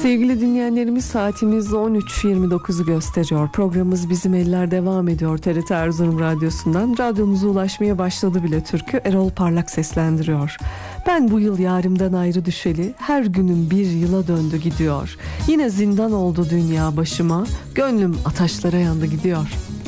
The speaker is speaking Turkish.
Sevgili dinleyenlerimiz, saatimiz 13.29'u gösteriyor. Programımız Bizim Eller devam ediyor. TRT Erzurum Radyosu'ndan radyomuza ulaşmaya başladı bile türkü. Erol Parlak seslendiriyor. Ben bu yıl yarimden ayrı düşeli, her günüm bir yıla döndü gidiyor. Yine zindan oldu dünya başıma, gönlüm ataşlara yandı gidiyor.